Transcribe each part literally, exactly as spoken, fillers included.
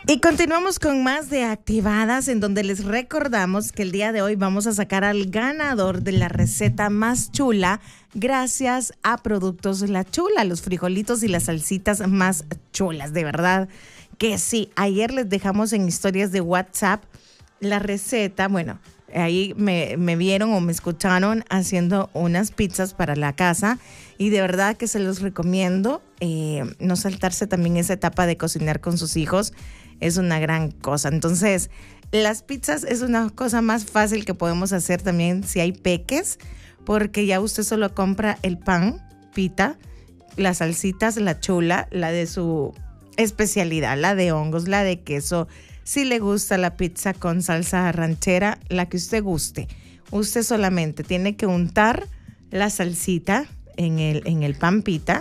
Y continuamos con más de Activadas, en donde les recordamos que el día de hoy vamos a sacar al ganador de la receta más chula gracias a Productos La Chula, los frijolitos y las salsitas más chulas, de verdad que sí. Ayer les dejamos en historias de WhatsApp la receta, bueno, ahí me, me vieron o me escucharon haciendo unas pizzas para la casa y de verdad que se los recomiendo, eh, no saltarse también esa etapa de cocinar con sus hijos. Es una gran cosa. Entonces, las pizzas es una cosa más fácil que podemos hacer también si hay peques, porque ya usted solo compra el pan, pita, las salsitas, la chula, la de su especialidad, la de hongos, la de queso. Si le gusta la pizza con salsa ranchera, la que usted guste. Usted solamente tiene que untar la salsita en el, en el pan pita.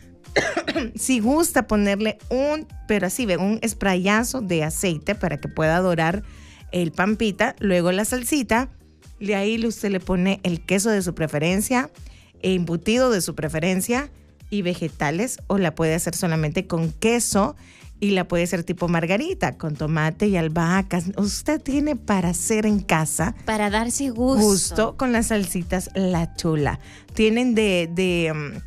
Si gusta ponerle un, pero así ve, un sprayazo de aceite para que pueda dorar el pan pita, luego la salsita, de ahí usted le pone el queso de su preferencia, embutido de su preferencia y vegetales, o la puede hacer solamente con queso y la puede hacer tipo margarita, con tomate y albahacas. Usted tiene para hacer en casa. Para darse gusto. Gusto con las salsitas La Chula. Tienen de... de um,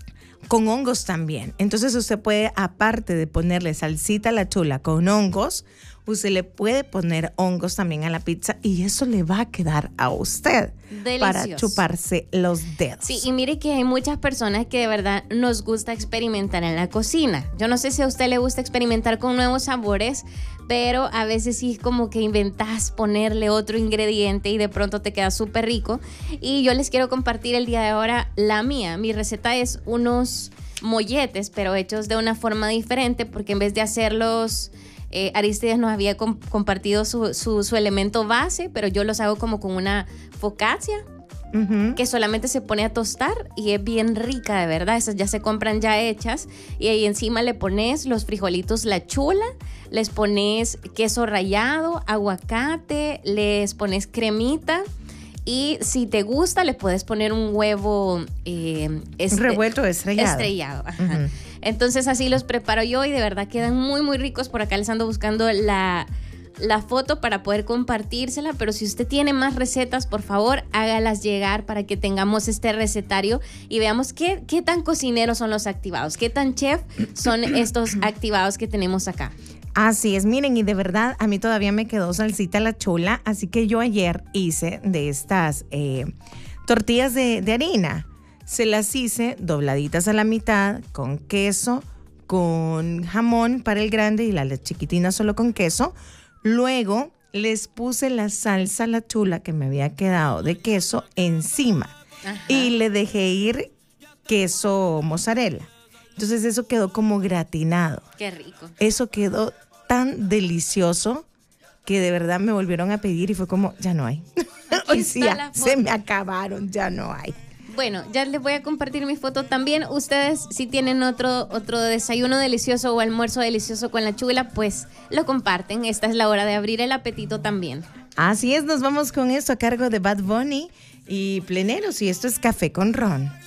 con hongos también. Entonces usted puede, aparte de ponerle salsita La Chula con hongos, usted le puede poner hongos también a la pizza y eso le va a quedar a usted. Delicioso. Para chuparse los dedos. Sí, y mire que hay muchas personas que de verdad nos gusta experimentar en la cocina. Yo no sé si a usted le gusta experimentar con nuevos sabores, pero a veces sí es como que inventas ponerle otro ingrediente y de pronto te queda súper rico. Y yo les quiero compartir el día de ahora la mía. Mi receta es unos molletes, pero hechos de una forma diferente, porque en vez de hacerlos... Eh, Aristides nos había com- compartido su, su, su elemento base, pero yo los hago como con una focaccia, uh-huh, que solamente se pone a tostar y es bien rica, de verdad. Esas ya se compran ya hechas y ahí encima le pones los frijolitos La Chula, les pones queso rallado, aguacate, les pones cremita. Y si te gusta, le puedes poner un huevo eh, este, revuelto estrellado. Estrellado, ajá. Uh-huh. Entonces así los preparo yo y de verdad quedan muy, muy ricos. Por acá les ando buscando la, la foto para poder compartírsela. Pero si usted tiene más recetas, por favor, hágalas llegar para que tengamos este recetario y veamos qué, qué tan cocineros son los activados, qué tan chef son estos activados que tenemos acá. Así es, miren, y de verdad a mí todavía me quedó salsita La Chula, así que yo ayer hice de estas eh, tortillas de, de harina. Se las hice dobladitas a la mitad con queso, con jamón para el grande y la chiquitina solo con queso. Luego les puse la salsa La Chula que me había quedado de queso encima. Ajá. Y le dejé ir queso mozzarella. Entonces eso quedó como gratinado. Qué rico. Eso quedó tan delicioso que de verdad me volvieron a pedir y fue como, ya no hay. Hoy sí, ya se me acabaron, ya no hay. Bueno, ya les voy a compartir mi foto también. Ustedes, si tienen otro, otro desayuno delicioso o almuerzo delicioso con La Chula, pues lo comparten. Esta es la hora de abrir el apetito también. Así es, nos vamos con esto a cargo de Bad Bunny y Pleneros, y esto es Café con Ron.